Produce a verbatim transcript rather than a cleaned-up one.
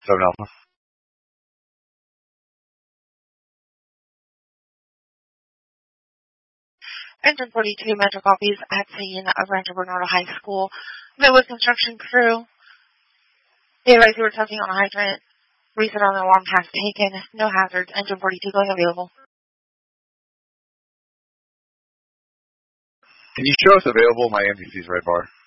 seven Alpha. Engine forty-two, Metro copies at scene of Rancho Bernardo High School. Met with construction crew. They advised you were testing on a hydrant. Reset on the alarm has taken. No hazards. Engine forty-two going available. Can you show us available my M P C's red bar?